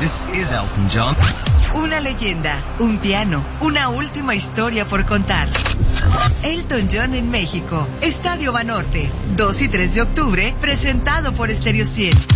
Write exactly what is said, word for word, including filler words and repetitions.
This is Elton John. Una leyenda, un piano, una última historia por contar. Elton John en México, Estadio Banorte, dos y tres de octubre, presentado por Stereo cien.